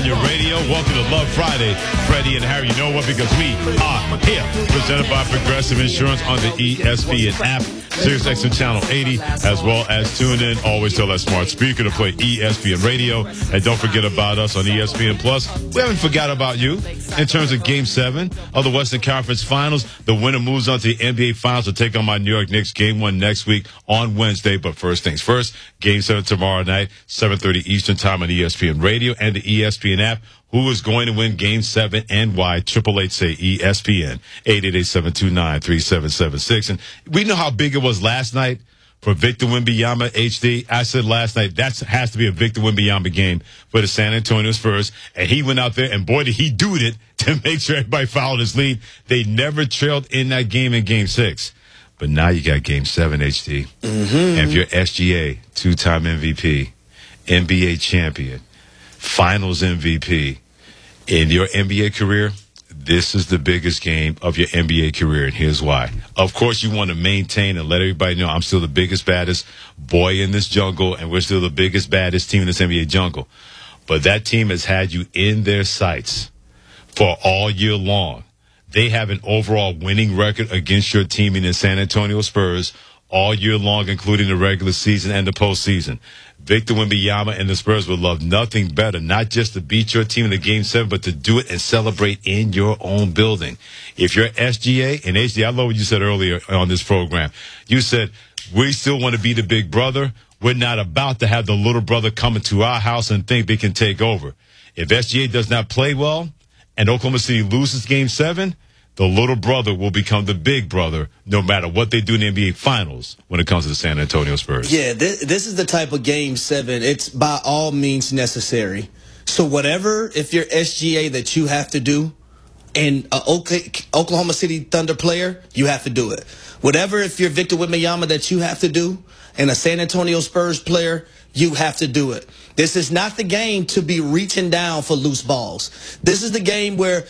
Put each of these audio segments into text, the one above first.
on your radio. Welcome to Love Friday. Freddie and Harry, you know what? Because we are here. Presented by Progressive Insurance on the ESPN app, SiriusXM Channel 80, as well as tune in. Always tell that smart speaker to play ESPN Radio. And don't forget about us on ESPN Plus. We haven't forgot about you. In terms of Game 7 of the Western Conference Finals, the winner moves on to the NBA Finals to take on my New York Knicks. Game 1 next week on Wednesday. But first things first, Game 7 tomorrow night, 7:30 Eastern Time on ESPN Radio and the ESPN app. Who is going to win Game 7 and why? 888-SAY ESPN, 888-729-3776. And we know how big it was last night for Victor Wembanyama, HD. I said last night, that has to be a Victor Wembanyama game for the San Antonio Spurs. And he went out there, and boy, did he do it to make sure everybody followed his lead. They never trailed in that game in Game 6. But now you got Game 7, HD. And if you're SGA, two-time MVP, NBA champion, Finals MVP in your NBA career, this is the biggest game of your NBA career, and here's why. Of course, you want to maintain and let everybody know I'm still the biggest, baddest boy in this jungle, and we're still the biggest, baddest team in this NBA jungle. But that team has had you in their sights for all year long. They have an overall winning record against your team in the San Antonio Spurs all year long, including the regular season and the postseason. Victor Wembanyama and the Spurs would love nothing better, not just to beat your team in the Game 7, but to do it and celebrate in your own building. If you're SGA and HD, I love what you said earlier on this program. You said, we still want to be the big brother. We're not about to have the little brother come into our house and think they can take over. If SGA does not play well and Oklahoma City loses Game 7, the little brother will become the big brother no matter what they do in the NBA Finals when it comes to the San Antonio Spurs. Yeah, this is the type of Game 7. It's by all means necessary. So whatever, if you're SGA, that you have to do, and an Oklahoma City Thunder player, you have to do it. Whatever, if you're Victor Wembanyama, that you have to do, and a San Antonio Spurs player, you have to do it. This is not the game to be reaching down for loose balls. This is the game where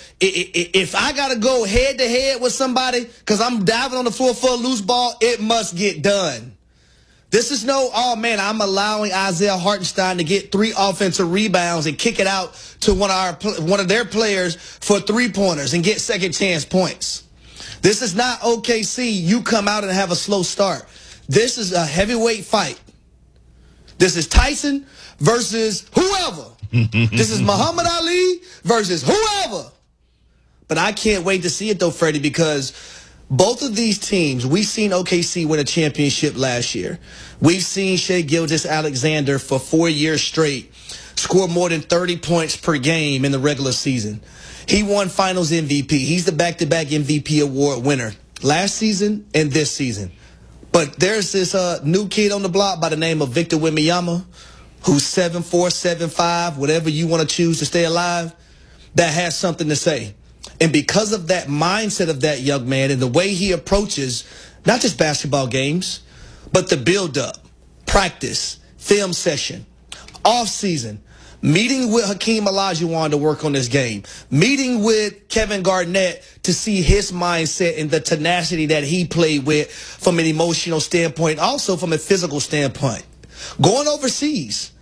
if I got to go head-to-head with somebody because I'm diving on the floor for a loose ball, it must get done. This is no, oh, man, I'm allowing Isaiah Hartenstein to get 3 offensive rebounds and kick it out to one of their players for 3-pointers and get second-chance points. This is not OKC. You come out and have a slow start. This is a heavyweight fight. This is Tyson versus whoever. This is Muhammad Ali versus whoever. But I can't wait to see it, though, Freddie, because both of these teams, we've seen OKC win a championship last year. We've seen Shai Gilgeous-Alexander for 4 years straight score more than 30 points per game in the regular season. He won Finals MVP. He's the back-to-back MVP award winner last season and this season. But there's this new kid on the block by the name of Victor Wembanyama, who's 7'4", 7'5", whatever you want to choose to stay alive, that has something to say. And because of that mindset of that young man and the way he approaches not just basketball games, but the build-up, practice, film session, off-season, meeting with Hakeem Olajuwon to work on this game, meeting with Kevin Garnett to see his mindset and the tenacity that he played with from an emotional standpoint, also from a physical standpoint. Going overseas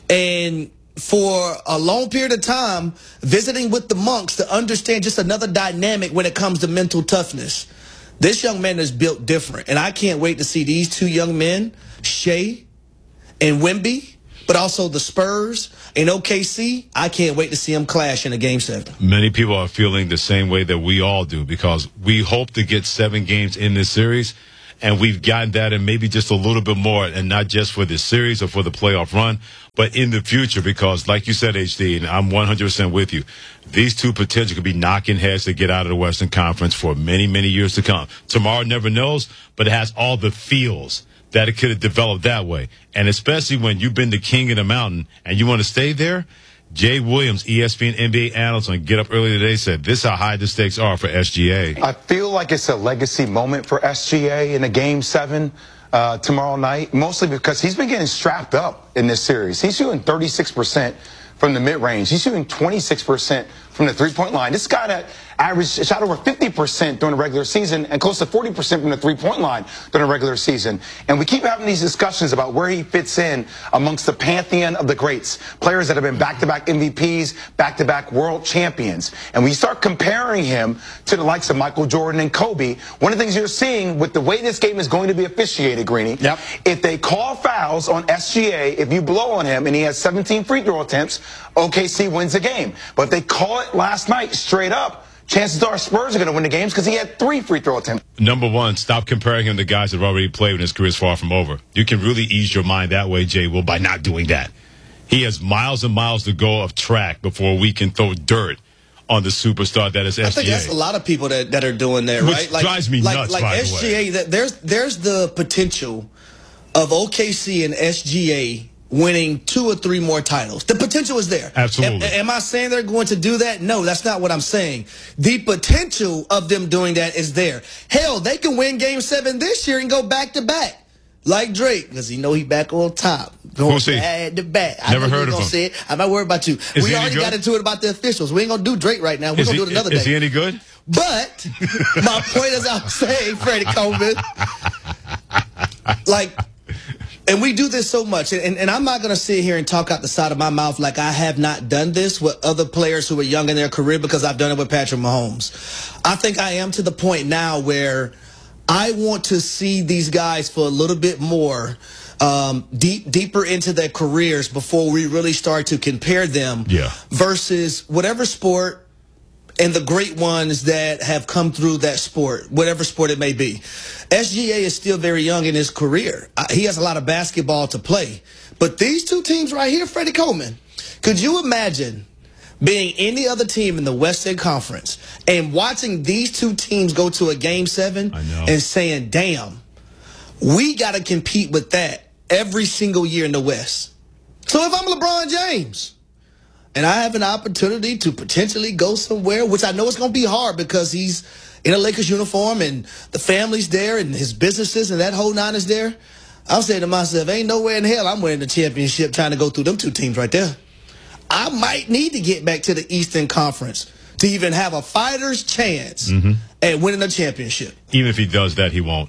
and for a long period of time, visiting with the monks to understand just another dynamic when it comes to mental toughness. This young man is built different, and I can't wait to see these two young men, Shai and Wemby, but also the Spurs and OKC. I can't wait to see them clash in a Game 7. Many people are feeling the same way that we all do because we hope to get 7 games in this series, and we've gotten that and maybe just a little bit more, and not just for this series or for the playoff run, but in the future because, like you said, HD, and I'm 100% with you, these two potentially could be knocking heads to get out of the Western Conference for many, many years to come. Tomorrow never knows, but it has all the feels that it could have developed that way. And especially when you've been the king of the mountain and you want to stay there, Jay Williams, ESPN NBA analyst on Get Up Early today, said this is how high the stakes are for SGA. I feel like it's a legacy moment for SGA in a Game 7 tomorrow night, mostly because he's been getting strapped up in this series. He's shooting 36% from the mid-range. He's shooting 26% from the three-point line. This guy that averaged shot over 50% during the regular season and close to 40% from the three-point line during the regular season. And we keep having these discussions about where he fits in amongst the pantheon of the greats, players that have been back-to-back MVPs, back-to-back world champions. And when you start comparing him to the likes of Michael Jordan and Kobe, one of the things you're seeing with the way this game is going to be officiated, Greeny, if they call fouls on SGA, if you blow on him and he has 17 free throw attempts, OKC wins the game. But if they call it last night straight up, chances are Spurs are going to win the games because he had 3 free throw attempts. Number one, stop comparing him to guys that have already played when his career is far from over. You can really ease your mind that way, Jay Will, by not doing that. He has miles and miles to go of track before we can throw dirt on the superstar that is SGA. I think that's a lot of people that are doing that, right? Which drives me nuts, like by SGA, the way. There's the potential of OKC and SGA winning 2 or 3 more titles. The potential is there. Absolutely. Am I saying they're going to do that? No, that's not what I'm saying. The potential of them doing that is there. Hell, they can win Game 7 this year and go back-to-back. Like Drake, because he back on top. Going back to back. Never heard of him. Say it. I'm not worried about you. We already got into it about the officials. We ain't going to do Drake right now. We're going to do it another day. Is he any good? But my point is I'm saying, Freddie Coleman, and we do this so much, and I'm not going to sit here and talk out the side of my mouth like I have not done this with other players who are young in their career because I've done it with Patrick Mahomes. I think I am to the point now where I want to see these guys for a little bit more deeper into their careers before we really start to compare them versus whatever sport and the great ones that have come through that sport, whatever sport it may be. SGA is still very young in his career. He has a lot of basketball to play. But these 2 teams right here, Freddie Coleman, could you imagine being any other team in the Western Conference and watching these 2 teams go to a Game 7 and saying, damn, we got to compete with that every single year in the West. So if I'm LeBron James and I have an opportunity to potentially go somewhere, which I know it's going to be hard because he's in a Lakers uniform and the family's there and his businesses and that whole 9 is there, I'll say to myself, ain't no way in hell I'm winning the championship trying to go through them 2 teams right there. I might need to get back to the Eastern Conference to even have a fighter's chance at winning a championship. Even if he does that, he won't.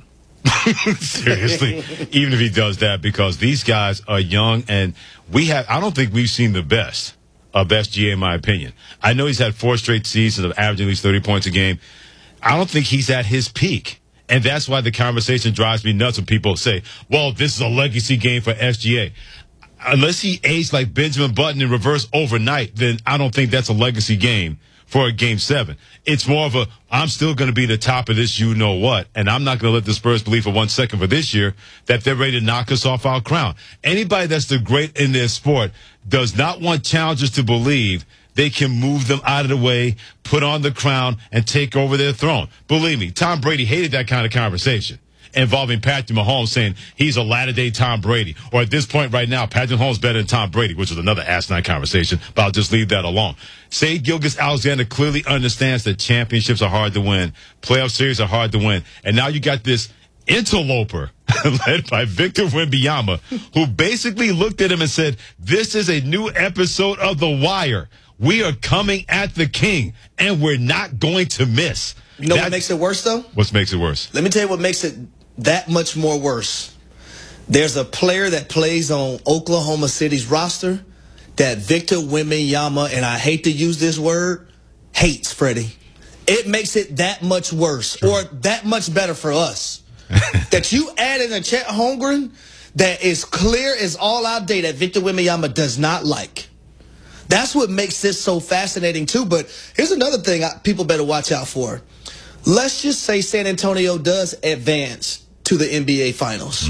Seriously. Even if he does that, because these guys are young, and I don't think we've seen the best of SGA, in my opinion. I know he's had 4 straight seasons of averaging at least 30 points a game. I don't think he's at his peak. And that's why the conversation drives me nuts when people say, well, this is a legacy game for SGA. Unless he aged like Benjamin Button in reverse overnight, then I don't think that's a legacy game for a Game 7. It's more of I'm still going to be the top of this you-know-what, and I'm not going to let the Spurs believe for 1 second for this year that they're ready to knock us off our crown. Anybody that's the great in their sport does not want challengers to believe they can move them out of the way, put on the crown, and take over their throne. Believe me, Tom Brady hated that kind of conversation involving Patrick Mahomes saying he's a latter-day Tom Brady. Or at this point right now, Patrick Mahomes better than Tom Brady, which is another asinine conversation, but I'll just leave that alone. Say Gilgeous-Alexander clearly understands that championships are hard to win, playoff series are hard to win, and now you got this interloper led by Victor Wembanyama, who basically looked at him and said, this is a new episode of The Wire. We are coming at the king, and we're not going to miss. You know what makes it worse, though? What makes it worse? Let me tell you what makes it that much more worse. There's a player that plays on Oklahoma City's roster that Victor Wembanyama, and I hate to use this word, hates, Freddie. It makes it that much worse, or that much better for us. That you add in a Chet Holmgren that is clear as all out day that Victor Wembanyama does not like. That's what makes this so fascinating, too. But here's another thing people better watch out for. Let's just say San Antonio does advance to the NBA Finals.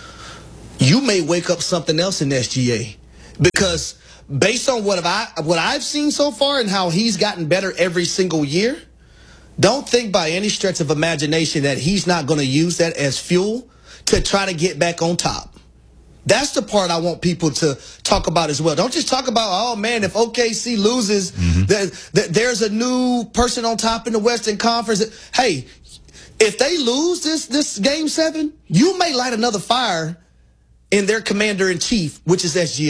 You may wake up something else in SGA. Because based on what I've seen so far and how he's gotten better every single year, don't think by any stretch of imagination that he's not going to use that as fuel to try to get back on top. That's the part I want people to talk about as well. Don't just talk about, oh, man, if OKC loses, there's a new person on top in the Western Conference. Hey, if they lose this Game 7, you may light another fire in their commander-in-chief, which is SGA.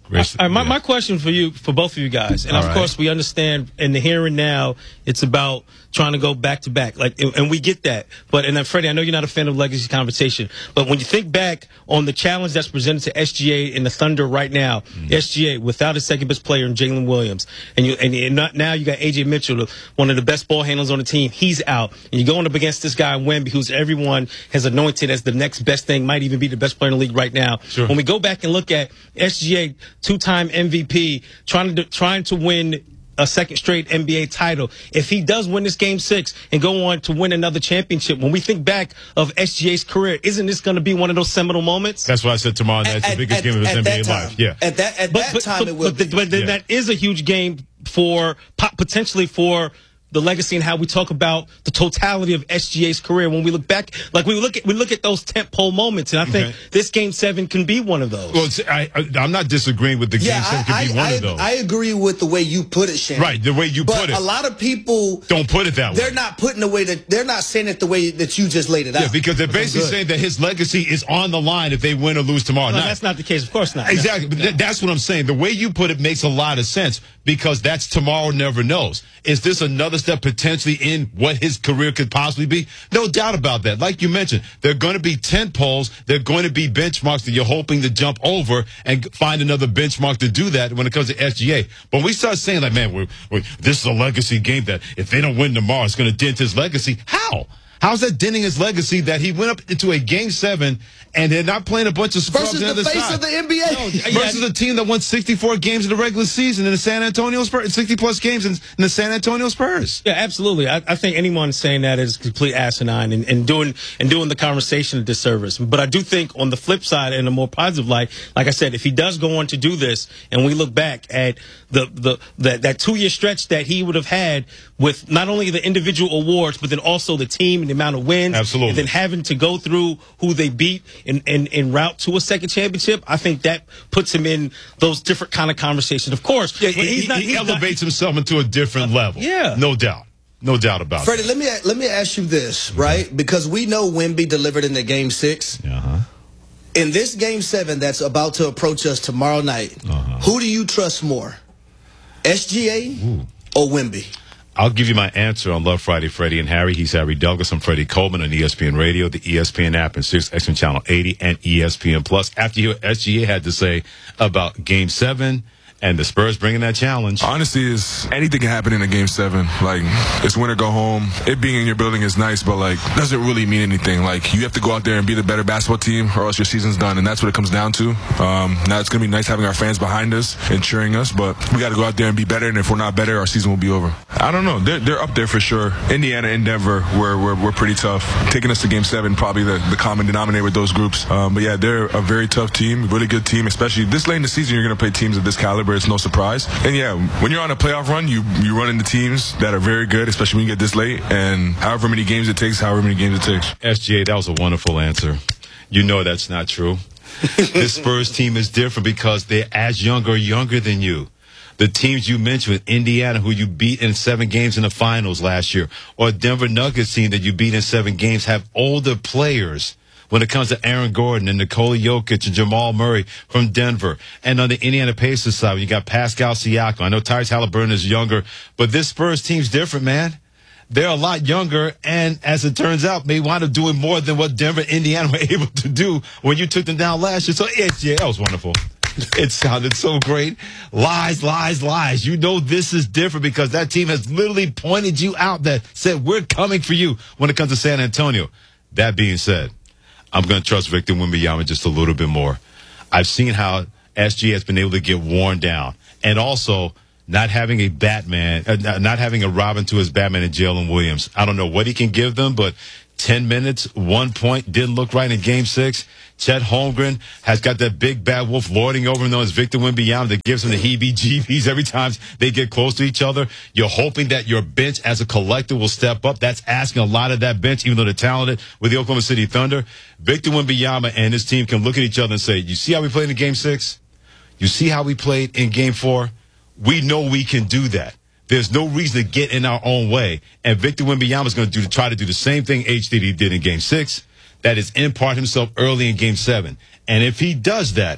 My question for both of you guys, and of course we understand in the here and now, it's about trying to go back to back, and we get that. But and then Freddie, I know you're not a fan of legacy conversation, but when you think back on the challenge that's presented to SGA and the Thunder right now, SGA without his second best player in Jalen Williams, and now you got AJ Mitchell, one of the best ball handlers on the team, he's out, and you're going up against this guy Wemby, who's everyone has anointed as the next best thing, might even be the best player in the league right now. Sure. When we go back and look at SGA, two-time MVP, trying to win a second straight NBA title. If he does win this Game 6 and go on to win another championship, when we think back of SGA's career, isn't this going to be one of those seminal moments? That's why I said tomorrow night's the biggest game of his NBA life. Yeah. At that time, it will be. But then that is a huge game for potentially for the legacy and how we talk about the totality of SGA's career. When we look back, we look at those tentpole moments, and I think this Game 7 can be one of those. Well, I'm not disagreeing with the Game 7 can be one of those. I agree with the way you put it, Shannon. Right, the way you put it. But a lot of people don't put it that way. They're not putting the way that they're not saying it the way that you just laid it out. Yeah, because they're basically saying that his legacy is on the line if they win or lose tomorrow night. That's not the case. Of course not. Exactly. No. But that's what I'm saying. The way you put it makes a lot of sense because that's tomorrow never knows. Is this another step potentially in what his career could possibly be? No doubt about that. Like you mentioned, there are going to be tent poles. There are going to be benchmarks that you're hoping to jump over and find another benchmark to do that when it comes to SGA. But when we start saying like, man, this is a legacy game that if they don't win tomorrow, it's going to dent his legacy. How? How's that denting his legacy that he went up into a Game 7 and they're not playing a bunch of scrubs versus on the other face side? of the NBA. Versus a team that won 64 games in the regular season in the San Antonio Spurs, 60-plus games in the San Antonio Spurs. Yeah, absolutely. I think anyone saying that is complete asinine and doing the conversation a disservice. But I do think on the flip side, in a more positive light, like I said, if he does go on to do this, and we look back at that 2-year stretch that he would have had with not only the individual awards, but then also the team and the amount of wins. Absolutely. And then having to go through who they beat en route to a second championship, I think that puts him in those different kind of conversations. Of course, yeah, he elevates himself into a different level. Yeah. No doubt. No doubt about it. Freddie, let me ask you this, right? Because we know Wemby delivered in the Game 6. In this Game 7 that's about to approach us tomorrow night, who do you trust more, SGA or Wemby? I'll give you my answer on Love Friday, Freddie and Harry. He's Harry Douglas. I'm Freddie Coleman on ESPN Radio, the ESPN app, and SiriusXM Channel 80 and ESPN Plus. After you hear what SGA had to say about Game 7 and the Spurs bringing that challenge. Honestly, anything can happen in a Game 7. Like, it's win or go home. It being in your building is nice, but, doesn't really mean anything. You have to go out there and be the better basketball team or else your season's done, and that's what it comes down to. Now, it's going to be nice having our fans behind us and cheering us, but we got to go out there and be better, and if we're not better, our season will be over. I don't know. They're up there for sure. Indiana and Denver, we're pretty tough. Taking us to Game 7, probably the common denominator with those groups. But, yeah, they're a very tough team, really good team, especially this late in the season, you're going to play teams of this caliber. It's no surprise. And yeah, when you're on a playoff run, you run into teams that are very good, especially when you get this late. And however many games it takes, SGA, that was a wonderful answer. You know that's not true. This Spurs team is different because they're as younger than you. The teams you mentioned with Indiana, who you beat in 7 games in the finals last year, or Denver Nuggets team that you beat in 7 games, have older players. When it comes to Aaron Gordon and Nikola Jokic and Jamal Murray from Denver. And on the Indiana Pacers side, you got Pascal Siakam. I know Tyrese Halliburton is younger, but this Spurs team's different, man. They're a lot younger, and as it turns out, may wind up doing more than what Denver and Indiana were able to do when you took them down last year. So, yeah, that was wonderful. It sounded so great. Lies, lies, lies. You know this is different because that team has literally pointed you out that said, we're coming for you when it comes to San Antonio. That being said, I'm going to trust Victor Wembanyama just a little bit more. I've seen how SG has been able to get worn down. And also, not having a Batman, not having a Robin to his Batman and Jalen Williams. I don't know what he can give them, but 10 minutes, 1 point, didn't look right in Game 6. Chet Holmgren has got that big bad wolf lording over him, known as Victor Wembanyama, that gives him the heebie-jeebies every time they get close to each other. You're hoping that your bench as a collective will step up. That's asking a lot of that bench, even though they're talented with the Oklahoma City Thunder. Victor Wembanyama and his team can look at each other and say, you see how we played in Game 6? You see how we played in Game 4? We know we can do that. There's no reason to get in our own way. And Victor Wembanyama is going to try to do the same thing he did in Game 6. That is impart himself early in Game 7. And if he does that,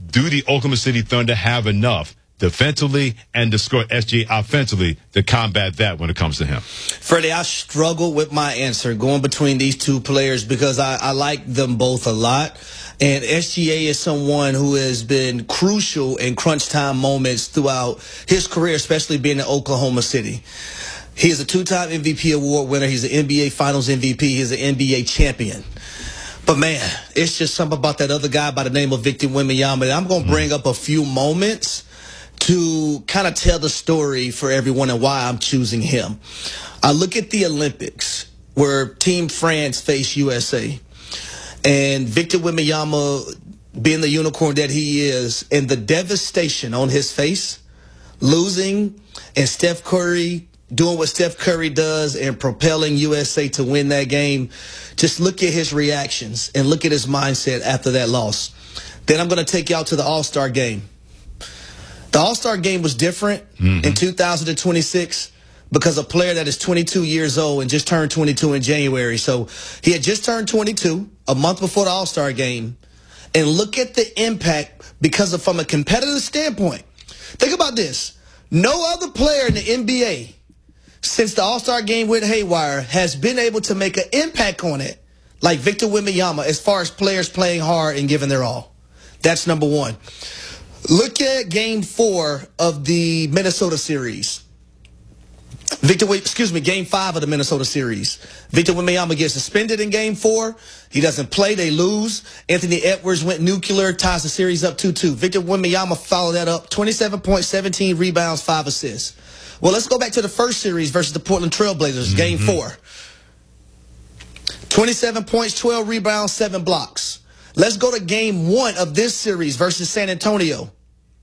do the Oklahoma City Thunder have enough defensively and to score SGA offensively to combat that when it comes to him? Freddie, I struggle with my answer going between these two players because I like them both a lot. And SGA is someone who has been crucial in crunch time moments throughout his career, especially being in Oklahoma City. He is a two-time MVP award winner. He's an NBA Finals MVP. He's an NBA champion. But, man, it's just something about that other guy by the name of Victor Wembanyama. I'm going to bring up a few moments to kind of tell the story for everyone and why I'm choosing him. I look at the Olympics where Team France faced USA. And Victor Wembanyama, being the unicorn that he is, and the devastation on his face, losing, and Steph Curry doing what Steph Curry does and propelling USA to win that game. Just look at his reactions and look at his mindset after that loss. Then I'm going to take y'all to the All-Star game. The All-Star game was different in 2026 because a player that is 22 years old and just turned 22 in January. So he had just turned 22 a month before the All-Star game. And look at the impact because from a competitive standpoint. Think about this. No other player in the NBA since the All-Star game went haywire has been able to make an impact on it like Victor Wembanyama as far as players playing hard and giving their all. That's number one. Look at Game 4 of the Minnesota series. Game 5 of the Minnesota series. Victor Wembanyama gets suspended in Game 4. He doesn't play. They lose. Anthony Edwards went nuclear, ties the series up 2-2. Victor Wembanyama followed that up. 27 points, 17 rebounds, 5 assists. Well, let's go back to the first series versus the Portland Trailblazers, Game 4. 27 points, 12 rebounds, 7 blocks. Let's go to Game 1 of this series versus San Antonio.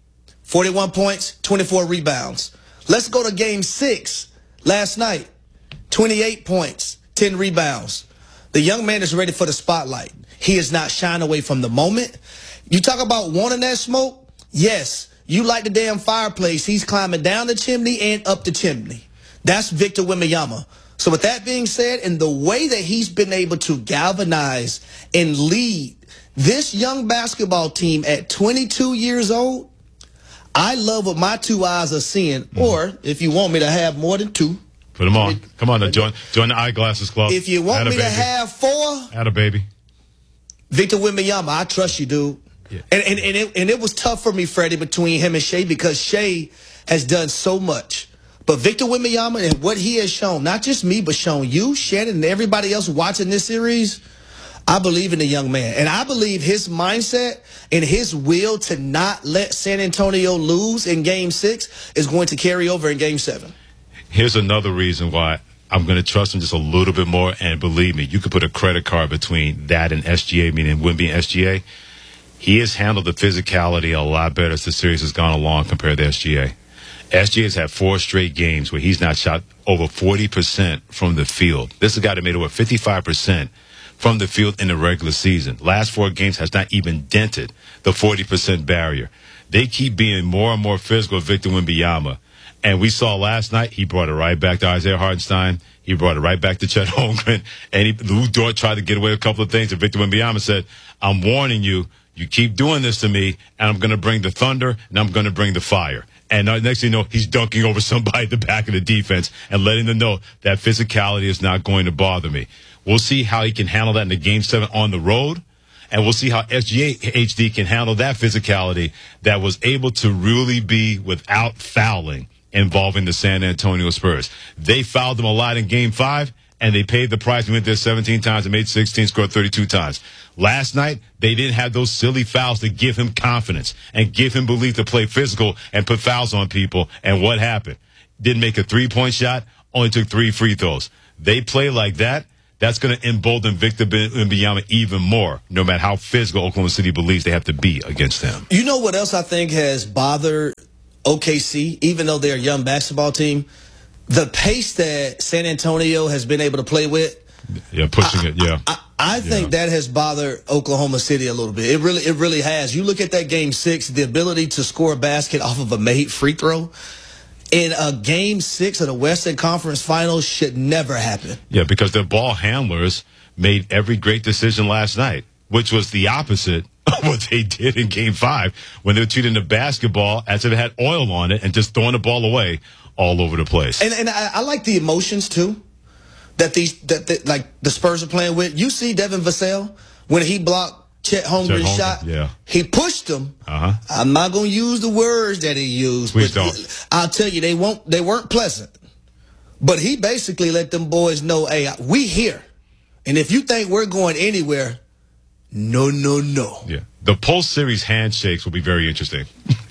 41 points, 24 rebounds. Let's go to Game 6 last night. 28 points, 10 rebounds. The young man is ready for the spotlight. He is not shying away from the moment. You talk about wanting that smoke? Yes. You like the damn fireplace. He's climbing down the chimney and up the chimney. That's Victor Wembanyama. So with that being said, and the way that he's been able to galvanize and lead this young basketball team at 22 years old, I love what my two eyes are seeing. Or if you want me to have more than two, put them on. Come on, now, join the Eyeglasses Club. If you want me to have 4, add a baby. Victor Wembanyama, I trust you, dude. Yeah. And it was tough for me, Freddie, between him and Shea because Shea has done so much. But Victor Wembanyama and what he has shown, not just me, but shown you, Shannon, and everybody else watching this series, I believe in the young man. And I believe his mindset and his will to not let San Antonio lose in Game 6 is going to carry over in Game 7. Here's another reason why I'm going to trust him just a little bit more. And believe me, you could put a credit card between that and SGA, meaning Wemby and SGA. He has handled the physicality a lot better as the series has gone along compared to SGA. SGA has had 4 straight games where he's not shot over 40% from the field. This is a guy that made over 55% from the field in the regular season. Last 4 games has not even dented the 40% barrier. They keep being more and more physical with Victor Wembanyama. And we saw last night, he brought it right back to Isaiah Hartenstein. He brought it right back to Chet Holmgren. And Lou Dort tried to get away with a couple of things. And Victor Wembanyama said, I'm warning you. You keep doing this to me, and I'm going to bring the thunder, and I'm going to bring the fire. And next thing you know, he's dunking over somebody at the back of the defense and letting them know that physicality is not going to bother me. We'll see how he can handle that in the Game 7 on the road, and we'll see how SGA HD can handle that physicality that was able to really be without fouling involving the San Antonio Spurs. They fouled them a lot in Game 5, and they paid the price. We went there 17 times and made 16, scored 32 times. Last night, they didn't have those silly fouls to give him confidence and give him belief to play physical and put fouls on people. And what happened? Didn't make a 3-point shot, only took 3 free throws. They play like that. That's going to embolden Victor Wembanyama even more, no matter how physical Oklahoma City believes they have to be against him. You know what else I think has bothered OKC, even though they're a young basketball team? The pace that San Antonio has been able to play with. Yeah, pushing it, yeah. I think that has bothered Oklahoma City a little bit. It really has. You look at that Game 6, the ability to score a basket off of a made free throw in a Game 6 of the Western Conference Finals should never happen. Yeah, because the ball handlers made every great decision last night, which was the opposite what they did in Game 5 when they were treating the basketball as if it had oil on it and just throwing the ball away all over the place. And I like the emotions too that the Spurs are playing with. You see Devin Vassell when he blocked Chet Holmgren's shot. Yeah. He pushed him. I'm not going to use the words that he used. Please don't. I'll tell you, they weren't pleasant. But he basically let them boys know, hey, we here. And if you think we're going anywhere, no. Yeah. The post-series handshakes will be very interesting.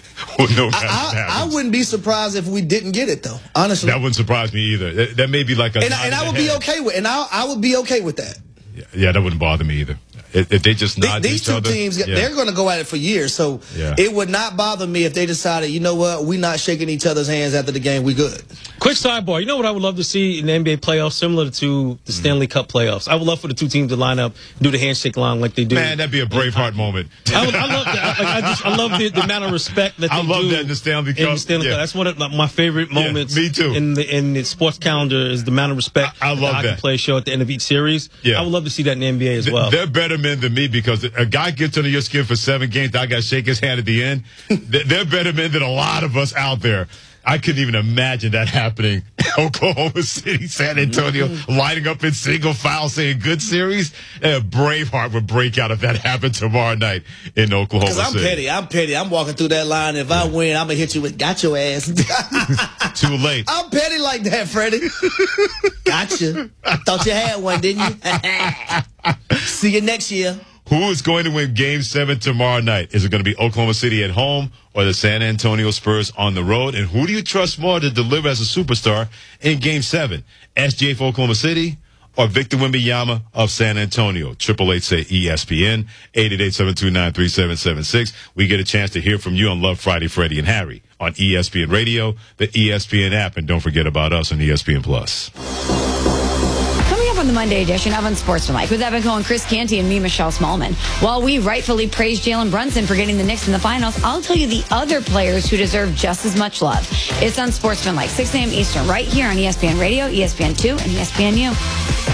I wouldn't be surprised if we didn't get it, though. Honestly, that wouldn't surprise me either. That may be like a. And I would be okay with. And I would be okay with that. Yeah, that wouldn't bother me either. If they just nod to each other. These two teams, they're going to go at it for years. So it would not bother me if they decided, you know what, we're not shaking each other's hands after the game. We good. Quick sidebar. You know what I would love to see in the NBA playoffs, similar to the Stanley Cup playoffs? I would love for the two teams to line up, do the handshake line like they do. Man, that'd be a Braveheart moment. I love that. I love the amount of respect that they do. I love that in the Stanley Cup. That's one of my favorite moments. Me too. In the sports calendar is the amount of respect I love that players show at the end of each series. Yeah. I would love to see that in the NBA as well. They're better men than me because a guy gets under your skin for 7 games. I got to shake his hand at the end. They're better men than a lot of us out there. I couldn't even imagine that happening. Oklahoma City, San Antonio, lining up in single file saying good series. Braveheart would break out if that happened tomorrow night in Oklahoma City. Because I'm petty. I'm walking through that line. If I win, I'm going to hit you with got your ass. Too late. I'm petty like that, Freddie. Gotcha. Thought you had one, didn't you? See you next year. Who is going to win Game 7 tomorrow night? Is it going to be Oklahoma City at home or the San Antonio Spurs on the road? And who do you trust more to deliver as a superstar in Game 7? SGA for Oklahoma City or Victor Wembanyama of San Antonio? 888-SAY-ESPN, 888-729-3776. We get a chance to hear from you on Love Friday, Freddie and Harry on ESPN Radio, the ESPN app, and don't forget about us on ESPN Plus. On the Monday edition of Unsportsmanlike with Evan Cohen, Chris Canty, and me, Michelle Smallman. While we rightfully praise Jalen Brunson for getting the Knicks in the finals, I'll tell you the other players who deserve just as much love. It's Unsportsmanlike, 6 a.m. Eastern, right here on ESPN Radio, ESPN2, and ESPNU.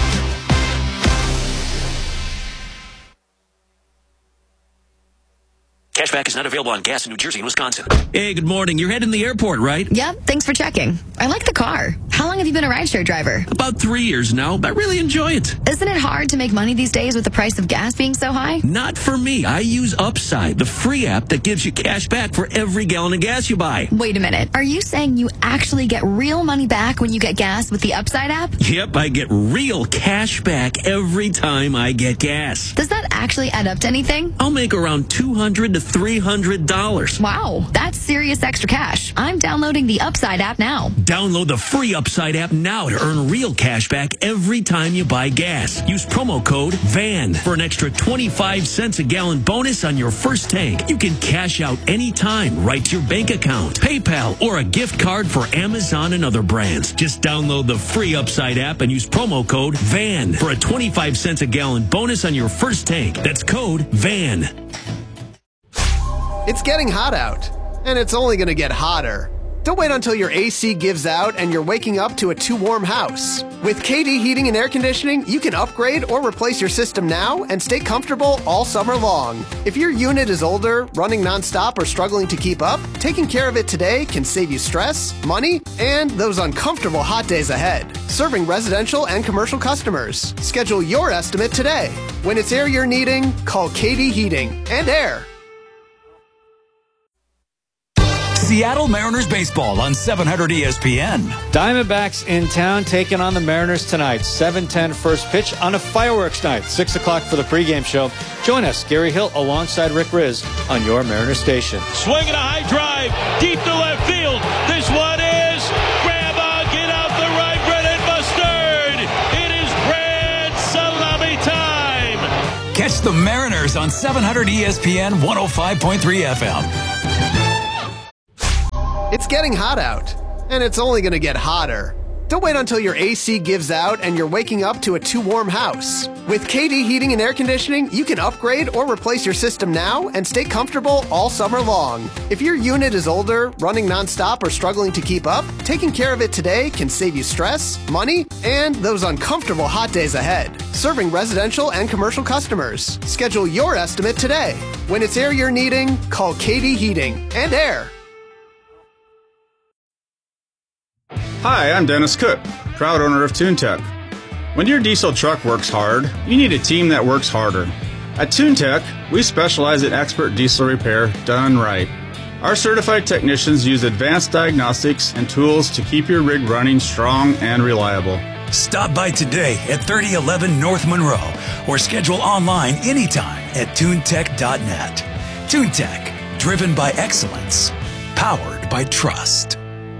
Cashback is not available on gas in New Jersey and Wisconsin. Hey, good morning. You're heading to the airport, right? Yep, thanks for checking. I like the car. How long have you been a rideshare driver? About 3 years now. I really enjoy it. Isn't it hard to make money these days with the price of gas being so high? Not for me. I use Upside, the free app that gives you cash back for every gallon of gas you buy. Wait a minute. Are you saying you actually get real money back when you get gas with the Upside app? Yep, I get real cash back every time I get gas. Does that actually add up to anything? I'll make around $200 to $300. Wow, that's serious extra cash. I'm downloading the Upside app now. Download the free Upside app now to earn real cash back every time you buy gas. Use promo code VAN for an extra 25 cents a gallon bonus on your first tank. You can cash out anytime right to your bank account, PayPal, or a gift card for Amazon and other brands. Just download the free Upside app and use promo code VAN for a 25 cents a gallon bonus on your first tank. That's code VAN. It's getting hot out, and it's only going to get hotter. Don't wait until your AC gives out and you're waking up to a too warm house. With KD Heating and Air Conditioning, you can upgrade or replace your system now and stay comfortable all summer long. If your unit is older, running nonstop, or struggling to keep up, taking care of it today can save you stress, money, and those uncomfortable hot days ahead. Serving residential and commercial customers. Schedule your estimate today. When it's air you're needing, call KD Heating and Air. Seattle Mariners baseball on 700 ESPN. Diamondbacks in town taking on the Mariners tonight. 7:10 first pitch on a fireworks night. 6 o'clock for the pregame show. Join us, Gary Hill, alongside Rick Riz on your Mariners station. Swinging a high drive deep to left field. This one is grab on, get out the right, Brennan Mustard. It is grand salami time. Catch the Mariners on 700 ESPN 105.3 FM. It's getting hot out, and it's only going to get hotter. Don't wait until your AC gives out and you're waking up to a too warm house. With KD Heating and Air Conditioning, you can upgrade or replace your system now and stay comfortable all summer long. If your unit is older, running nonstop, or struggling to keep up, taking care of it today can save you stress, money, and those uncomfortable hot days ahead. Serving residential and commercial customers. Schedule your estimate today. When it's air you're needing, call KD Heating and Air. Hi, I'm Dennis Cook, proud owner of TuneTech. When your diesel truck works hard, you need a team that works harder. At TuneTech, we specialize in expert diesel repair done right. Our certified technicians use advanced diagnostics and tools to keep your rig running strong and reliable. Stop by today at 3011 North Monroe or schedule online anytime at tunetech.net. TuneTech, driven by excellence, powered by trust.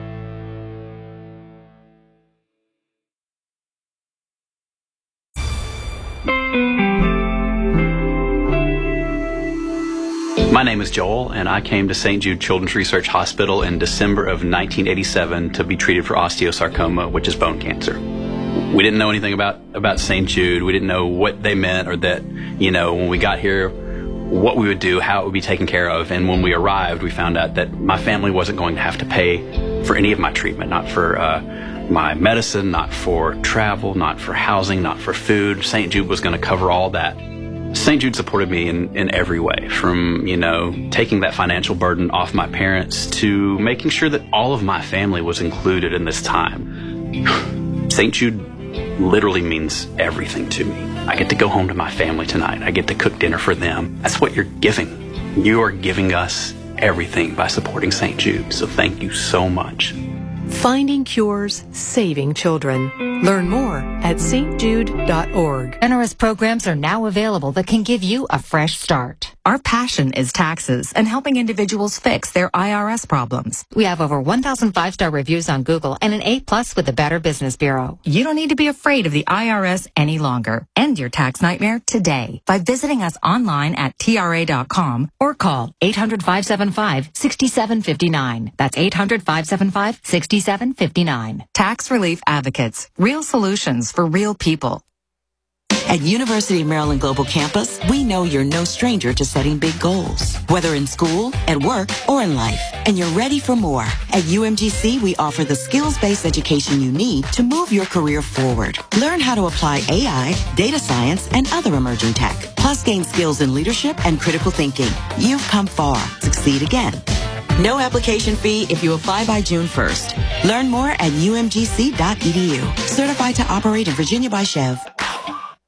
My name is Joel, and I came to St. Jude Children's Research Hospital in December of 1987 to be treated for osteosarcoma, which is bone cancer. We didn't know anything about St. Jude. We didn't know what they meant or that, when we got here, what we would do, how it would be taken care of. And when we arrived, we found out that my family wasn't going to have to pay for any of my treatment, not for my medicine, not for travel, not for housing, not for food. St. Jude was going to cover all that. St. Jude supported me in every way, from, taking that financial burden off my parents to making sure that all of my family was included in this time. St. Jude literally means everything to me. I get to go home to my family tonight. I get to cook dinner for them. That's what you're giving. You are giving us everything by supporting St. Jude, so thank you so much. Finding cures, saving children. Learn more at stjude.org. Generous programs are now available that can give you a fresh start. Our passion is taxes and helping individuals fix their IRS problems. We have over 1,000 5-star reviews on Google and an A+ with the Better Business Bureau. You don't need to be afraid of the IRS any longer. End your tax nightmare today by visiting us online at tra.com or call 800-575-6759. That's 800-575-6759. Tax Relief Advocates. Real solutions for real people. At University of Maryland Global Campus, we know you're no stranger to setting big goals, whether in school, at work, or in life. And you're ready for more. At UMGC, we offer the skills-based education you need to move your career forward. Learn how to apply AI, data science, and other emerging tech. Plus, gain skills in leadership and critical thinking. You've come far. Succeed again. No application fee if you apply by June 1st. Learn more at umgc.edu. Certified to operate in Virginia by Chev.